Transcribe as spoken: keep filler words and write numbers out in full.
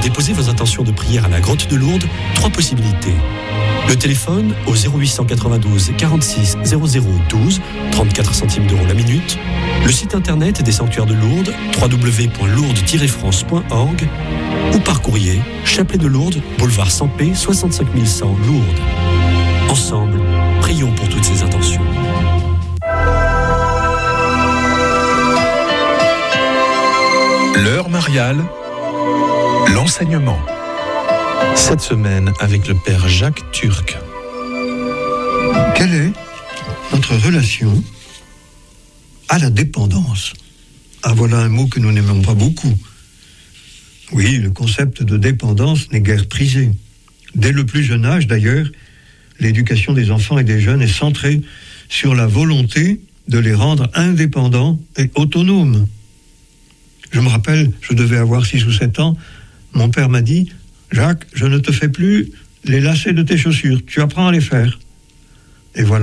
déposer vos intentions de prière à la grotte de Lourdes, trois possibilités. Le téléphone au zéro huit cent quatre-vingt-douze quarante-six zéro zéro douze, trente-quatre centimes d'euros la minute. Le site internet des sanctuaires de Lourdes, w w w point lourdes tiret france point org, ou par courrier, Chapelet de Lourdes, boulevard Sampé, soixante-cinq mille cent Lourdes. Ensemble, prions pour toutes ces intentions. L'heure mariale, l'enseignement. Cette semaine avec le père Jacques Turc. Quelle est notre relation à la dépendance? Ah, voilà un mot que nous n'aimons pas beaucoup. Oui, le concept de dépendance n'est guère prisé. Dès le plus jeune âge, d'ailleurs, l'éducation des enfants et des jeunes est centrée sur la volonté de les rendre indépendants et autonomes. Je me rappelle, je devais avoir six ou sept ans, mon père m'a dit « Jacques, je ne te fais plus les lacets de tes chaussures, tu apprends à les faire. » Et voilà.